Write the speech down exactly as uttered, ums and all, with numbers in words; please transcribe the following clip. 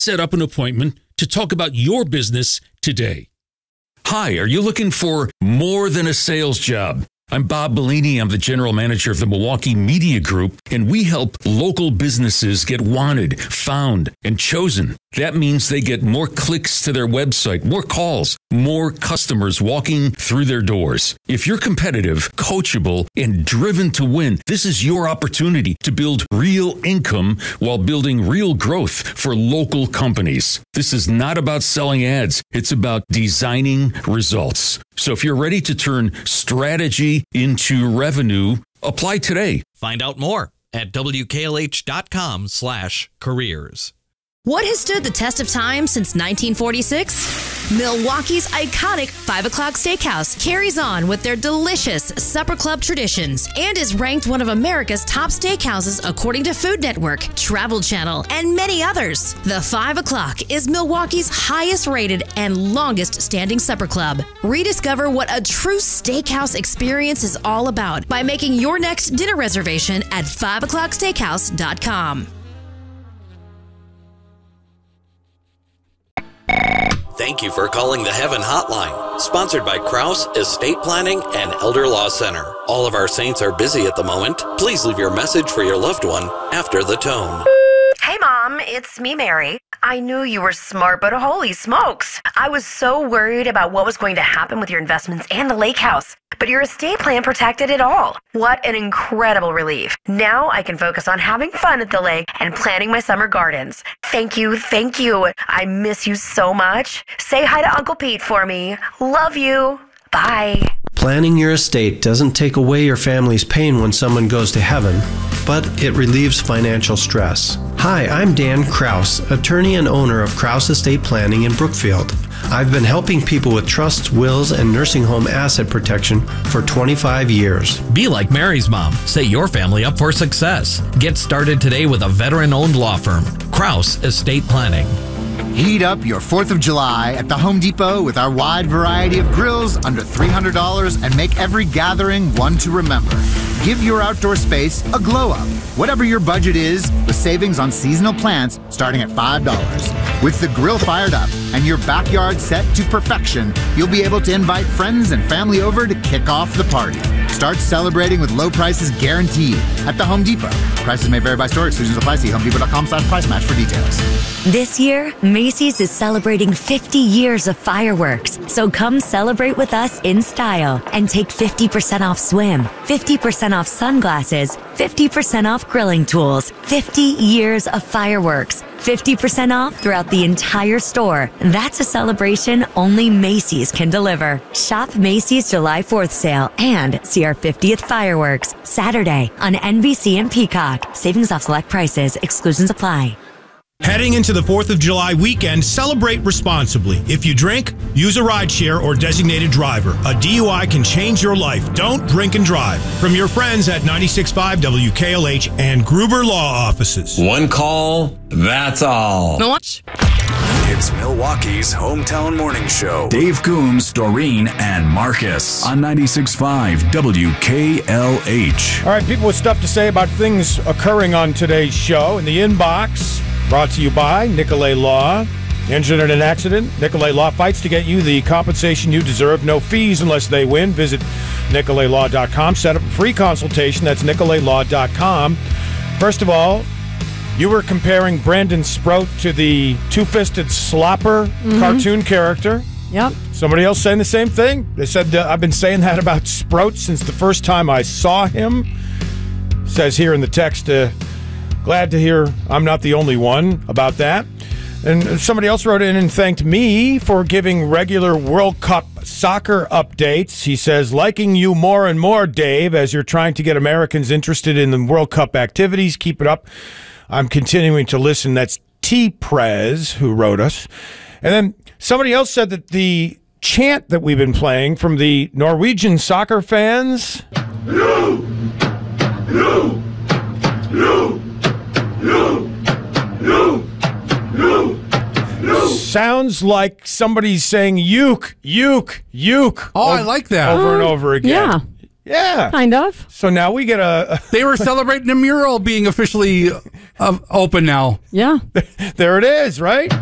Set up an appointment to talk about your business today. Hi, are you looking for more than a sales job? I'm Bob Bellini. I'm the general manager of the Milwaukee Media Group, and we help local businesses get wanted, found, and chosen. That means they get more clicks to their website, more calls, more customers walking through their doors. If you're competitive, coachable, and driven to win, this is your opportunity to build real income while building real growth for local companies. This is not about selling ads. It's about designing results. So if you're ready to turn strategy into revenue, apply today. Find out more at W K L H dot com slash careers. What has stood the test of time since nineteen forty-six? Milwaukee's iconic five o'clock Steakhouse carries on with their delicious supper club traditions and is ranked one of America's top steakhouses according to Food Network, Travel Channel, and many others. The five o'clock is Milwaukee's highest rated and longest standing supper club. Rediscover what a true steakhouse experience is all about by making your next dinner reservation at five o'clock steakhouse dot com. Thank you for calling the Heaven Hotline, sponsored by Kraus Estate Planning and Elder Law Center. All of our saints are busy at the moment. Please leave your message for your loved one after the tone. Hey, Mom, it's me, Mary. I knew you were smart, but holy smokes. I was so worried about what was going to happen with your investments and the lake house. But your estate plan protected it all. What an incredible relief. Now I can focus on having fun at the lake and planting my summer gardens. Thank you, thank you. I miss you so much. Say hi to Uncle Pete for me. Love you. Bye. Planning your estate doesn't take away your family's pain when someone goes to heaven, but it relieves financial stress. Hi, I'm Dan Kraus, attorney and owner of Kraus Estate Planning in Brookfield. I've been helping people with trusts, wills, and nursing home asset protection for twenty-five years. Be like Mary's mom. Set your family up for success. Get started today with a veteran-owned law firm, Kraus Estate Planning. Heat up your fourth of July at the Home Depot with our wide variety of grills under three hundred dollars and make every gathering one to remember. Give your outdoor space a glow up. Whatever your budget is, with savings on seasonal plants starting at five dollars. With the grill fired up and your backyard set to perfection, you'll be able to invite friends and family over to kick off the party. Start celebrating with low prices guaranteed at the Home Depot. Prices may vary by store. Exclusions apply. See home depot dot com slash price match for details. This year, Macy's is celebrating fifty years of fireworks. So come celebrate with us in style and take fifty percent off swim, fifty percent off sunglasses, fifty percent off grilling tools, fifty years of fireworks, fifty percent off throughout the entire store. That's a celebration only Macy's can deliver. Shop Macy's July fourth sale and see our fiftieth fireworks Saturday on N B C and Peacock. Savings off select prices. Exclusions apply. Heading into the fourth of July weekend, celebrate responsibly. If you drink, use a rideshare or designated driver. A D U I can change your life. Don't drink and drive. From your friends at ninety-six point five W K L H and Gruber Law Offices. One call, that's all. No watch. It's Milwaukee's hometown morning show. Dave Coombs, Doreen, and Marcus on ninety-six point five W K L H. All right, people with stuff to say about things occurring on today's show. In the inbox, brought to you by Nicolay Law. Injured in an accident? Nicolay Law fights to get you the compensation you deserve. No fees unless they win. Visit Nicolay Law dot com. Set up a free consultation. That's Nicolay Law dot com. First of all, you were comparing Brandon Sprout to the two-fisted slapper mm-hmm. cartoon character. Yep. Somebody else saying the same thing. They said, uh, I've been saying that about Sprout since the first time I saw him. Says here in the text, uh, glad to hear I'm not the only one about that. And somebody else wrote in and thanked me for giving regular World Cup soccer updates. He says, liking you more and more, Dave, as you're trying to get Americans interested in the World Cup activities. Keep it up. I'm continuing to listen. That's T-Prez who wrote us. And then somebody else said that the chant that we've been playing from the Norwegian soccer fans. No! No! No! No! No! No! No! Sounds like somebody's saying uke, uke, uke. Oh, over, I like that. Over and over again. Yeah. Yeah. Kind of. So now we get a... a they were celebrating a mural being officially uh, open now. Yeah. There it is, right?